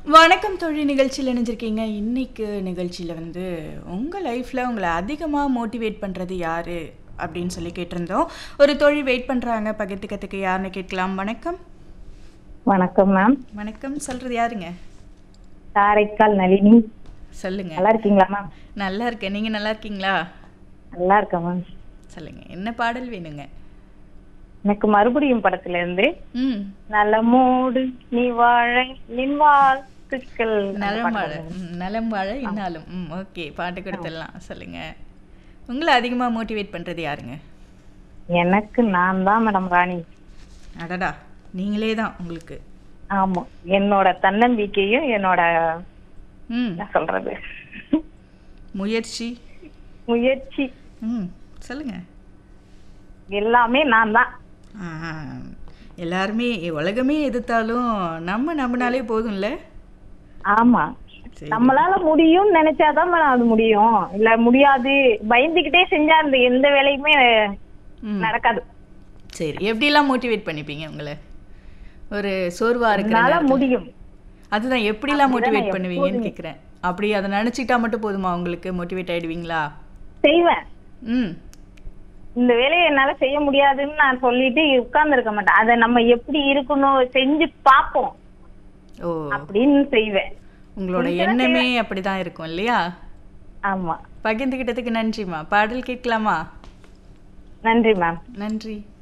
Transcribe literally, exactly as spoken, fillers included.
வணக்கம் தோழி, நிகழ்ச்சியில் இணைஞ்சிருக்கீங்க. இன்னைக்கு நிகழ்ச்சியில் வந்து உங்கள் லைஃப்பில் உங்களை அதிகமாக மோட்டிவேட் பண்ணுறது யார் அப்படின்னு சொல்லி கேட்டிருந்தோம். ஒரு தோழி வெயிட் பண்ணுறாங்க பகிர்ந்துக்கிறதுக்கு. யாருன்னு கேட்கலாம். வணக்கம். வணக்கம் மேம். வணக்கம். சொல்கிறது யாருங்க? காரைக்கால் நளினி. சொல்லுங்க. நல்லா இருக்கீங்களா மேம்? நல்லா இருக்கேன். நீங்கள் நல்லா இருக்கீங்களா? நல்லா இருக்கேன் மேம். சொல்லுங்க, என்ன பாடல் வேணுங்க? எனக்கு மறுபடியும் படத்துல இருந்து ம் நலமோடு நீ வாழ நின் வாழ்த்துக்கள். நலம் வாழ ம், நலம் வாழ இன்னாலும். ம் ஓகே, பாட்டு கொடுத்துடலாம். சொல்லுங்க, உங்களை அதிகமாக மோட்டிவேட் பண்ணுறது யாருங்க? எனக்கு நான் தான் மேடம் ராணி. அடடா, நீங்களே தான் உங்களுக்கு. ஆமா, என்னோட தன்னம்பிக்கையும் என்னோட ம் என்ன சொல்றது முயற்சி. முயற்சி ம் சொல்லுங்க. எல்லாமே நான் தான். ஆ, எல்லாருமே உலகமே எதிர்த்தாலும் நம்ம நம்பினாலே போதும்ல. ஆமா, சரி. நம்மளால முடியும்னு நினைச்சாதான் மேடம் அது முடியும். இல்ல முடியாது பயந்துகிட்டே செஞ்சா அந்த எந்த வேலையுமே ம் நடக்காது. சரி, எப்படிலாம் மோட்டிவேட் பண்ணிப்பீங்க உங்களை? ஒரு சோர்வா இருக்கிற என்னால நேரத்துல? முடியும். அதுதான், எப்படிலாம் அப்படிதான் மோட்டிவேட் நான் பண்ணுவீங்கன்னு எப்போதுமே கேட்குறேன். அப்படி அதை நினச்சிக்கிட்டா மட்டும் போதுமா உங்களுக்கு? மோட்டிவேட் ஆயிடுவீங்களா? செய்வேன். ம் இந்த வேலையை என்னால செய்ய முடியாதுன்னு நான் சொல்லிட்டு உட்கார்ந்து இருக்க மாட்டேன். அதை நம்ம எப்படி இருக்கணும் செஞ்சு பார்ப்போம் ஓ, அப்படின்னு செய்வேன். உங்களோட எண்ணமே அப்படிதான் இருக்கும் இல்லையா? ஆமா, பகிர்ந்துக்கிட்டதுக்கு நன்றிம்மா. பாடல் கேட்கலாமா? நன்றி மேம். நன்றி.